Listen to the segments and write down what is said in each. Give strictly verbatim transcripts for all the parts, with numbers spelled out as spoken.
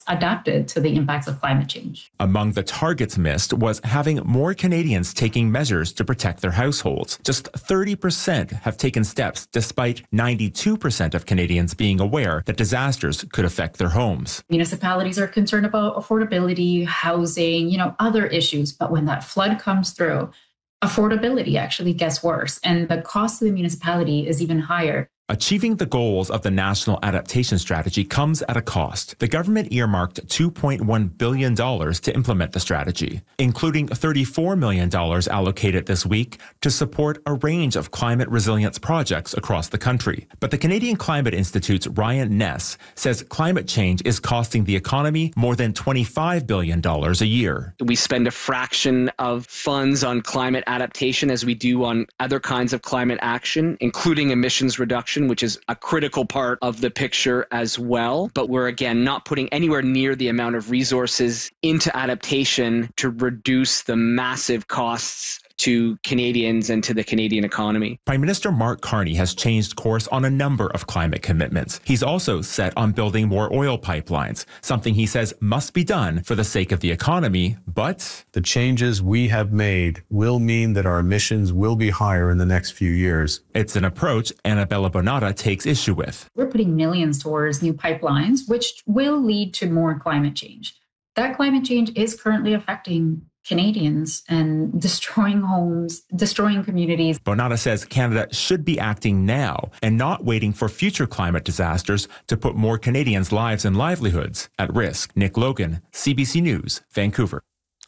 adapted to the impacts of climate change. Among the targets missed was having more Canadians taking measures to protect their households. Just thirty percent have taken steps, despite ninety-two percent of Canadians being aware that disasters could affect their homes. Municipalities are concerned about affordability, housing, you know, other issues. But when that flood comes through, affordability actually gets worse, and the cost to the municipality is even higher. Achieving the goals of the National Adaptation Strategy comes at a cost. The government earmarked two point one billion dollars to implement the strategy, including thirty-four million dollars allocated this week to support a range of climate resilience projects across the country. But the Canadian Climate Institute's Ryan Ness says climate change is costing the economy more than twenty-five billion dollars a year. We spend a fraction of funds on climate adaptation as we do on other kinds of climate action, including emissions reduction, which is a critical part of the picture as well. But we're, again, not putting anywhere near the amount of resources into adaptation to reduce the massive costs to Canadians and to the Canadian economy. Prime Minister Mark Carney has changed course on a number of climate commitments. He's also set on building more oil pipelines, something he says must be done for the sake of the economy, but the changes we have made will mean that our emissions will be higher in the next few years. It's an approach Annabella Bonata takes issue with. We're putting millions towards new pipelines, which will lead to more climate change. That climate change is currently affecting Canadians and destroying homes, destroying communities. Bonata says Canada should be acting now and not waiting for future climate disasters to put more Canadians' lives and livelihoods at risk. Nick Logan, C B C News, Vancouver.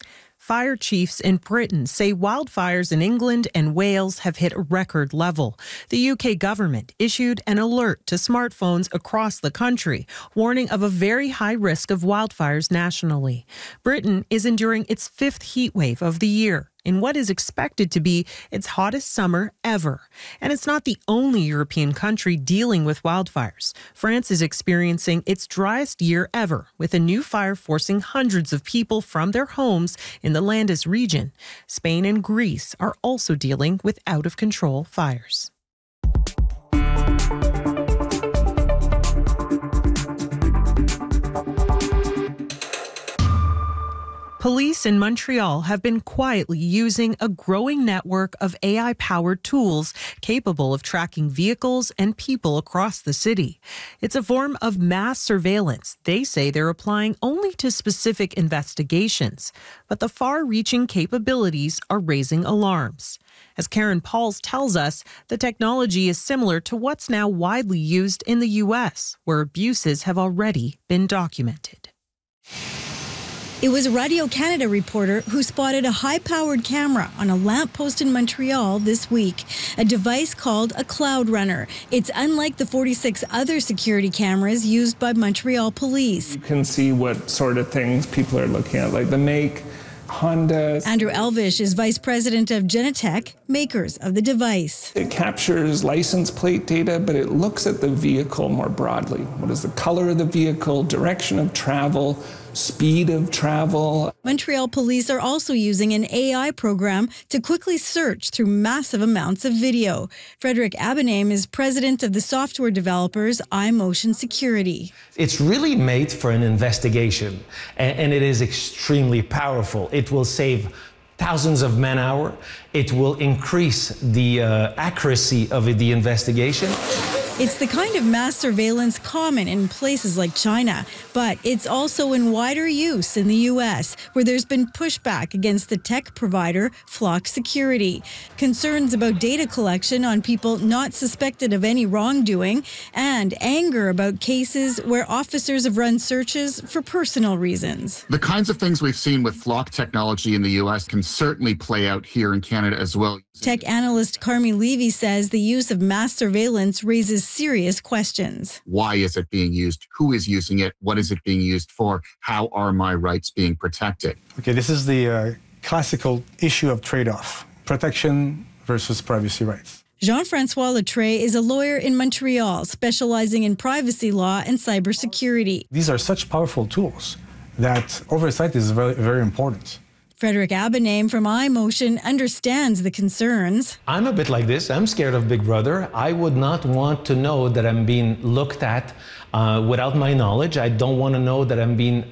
Fire chiefs in Britain say wildfires in England and Wales have hit a record level. The U K government issued an alert to smartphones across the country, warning of a very high risk of wildfires nationally. Britain is enduring its fifth heat wave of the year, in what is expected to be its hottest summer ever. And it's not the only European country dealing with wildfires. France is experiencing its driest year ever, with a new fire forcing hundreds of people from their homes in the Landes region. Spain and Greece are also dealing with out-of-control fires. Police in Montreal have been quietly using a growing network of A I-powered tools capable of tracking vehicles and people across the city. It's a form of mass surveillance they say they're applying only to specific investigations, but the far-reaching capabilities are raising alarms. As Karen Pauls tells us, the technology is similar to what's now widely used in the U S, where abuses have already been documented. It was a Radio-Canada reporter who spotted a high-powered camera on a lamppost in Montreal this week, a device called a Cloud Runner. It's unlike the forty-six other security cameras used by Montreal police. You can see what sort of things people are looking at, like the make, Honda. Andrew Elvish is vice president of Genetec, makers of the device. It captures license plate data, but it looks at the vehicle more broadly. What is the color of the vehicle, direction of travel, speed of travel. Montreal police are also using an A I program to quickly search through massive amounts of video. Frederick Abename is president of the software developers iMotion Security. It's really made for an investigation, and, and it is extremely powerful. It will save thousands of man-hours. It will increase the uh, accuracy of the investigation. It's the kind of mass surveillance common in places like China, but it's also in wider use in the U S, where there's been pushback against the tech provider Flock Security. Concerns about data collection on people not suspected of any wrongdoing, and anger about cases where officers have run searches for personal reasons. The kinds of things we've seen with Flock technology in the U S can certainly play out here in Canada as well. Tech analyst Carmi Levy says the use of mass surveillance raises serious questions. Why is it being used? Who is using it? What is it being used for? How are my rights being protected? Okay, this is the uh, classical issue of trade-off, protection versus privacy rights. Jean-Francois Letray is a lawyer in Montreal, specializing in privacy law and cybersecurity. These are such powerful tools that oversight is very, very important. Frederick Abaname from iMotion understands the concerns. I'm a bit like this. I'm scared of Big Brother. I would not want to know that I'm being looked at uh, without my knowledge. I don't want to know that I'm being